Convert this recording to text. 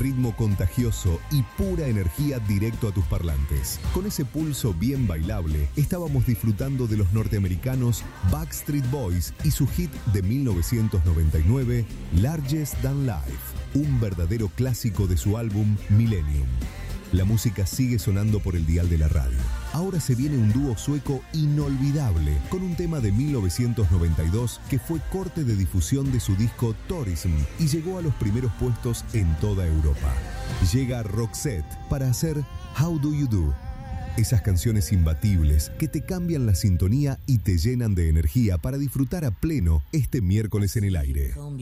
Ritmo contagioso y pura energía directo a tus parlantes. Con ese pulso bien bailable, estábamos disfrutando de los norteamericanos Backstreet Boys y su hit de 1999, Larger Than Life, un verdadero clásico de su álbum Millennium. La música sigue sonando por el dial de la radio. Ahora se viene un dúo sueco inolvidable con un tema de 1992 que fue corte de difusión de su disco Tourism y llegó a los primeros puestos en toda Europa. Llega Roxette para hacer How Do You Do. Esas canciones imbatibles que te cambian la sintonía y te llenan de energía para disfrutar a pleno este miércoles en el aire.